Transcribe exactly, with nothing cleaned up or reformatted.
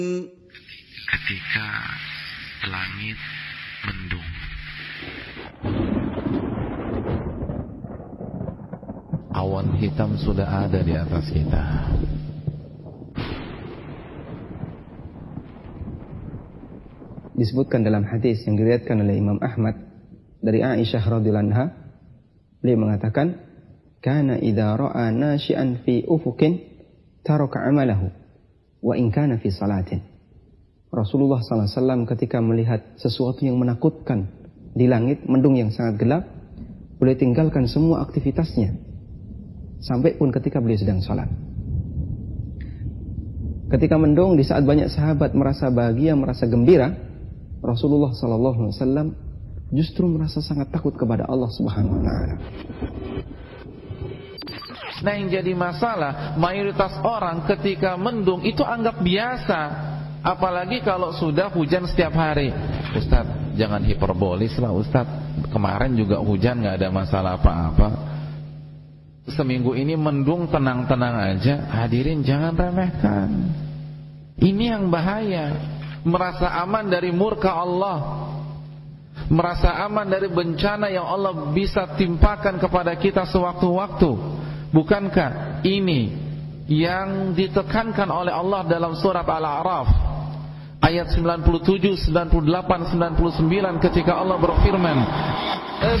ketika langit mendung. Awan hitam sudah ada di atas kita. Disebutkan dalam hadis yang diriwayatkan oleh Imam Ahmad dari Aisyah radhiyallahu anha, beliau mengatakan, "Kana idza ra'a nashi'an fi ufuqin taraka 'amalahu wa in kana fi salatin." Rasulullah sallallahu alaihi wasallam ketika melihat sesuatu yang menakutkan di langit, mendung yang sangat gelap, beliau tinggalkan semua aktivitasnya sampai pun ketika beliau sedang sholat. Ketika mendung, di saat banyak sahabat merasa bahagia, merasa gembira, Rasulullah sallallahu alaihi wasallam justru merasa sangat takut kepada Allah Subhanahu wa taala. Nah, yang jadi masalah, mayoritas orang ketika mendung itu anggap biasa. Apalagi kalau sudah hujan setiap hari. Ustaz, jangan hiperbolis lah Ustaz. Kemarin juga hujan, gak ada masalah apa-apa. Seminggu ini mendung tenang-tenang aja. Hadirin, jangan remehkan. Ini yang bahaya. Merasa aman dari murka Allah, merasa aman dari bencana yang Allah bisa timpakan kepada kita sewaktu-waktu. Bukankah ini yang ditekankan oleh Allah dalam surat Al-A'raf ayat sembilan puluh tujuh, sembilan puluh delapan, sembilan puluh sembilan ketika Allah berfirman,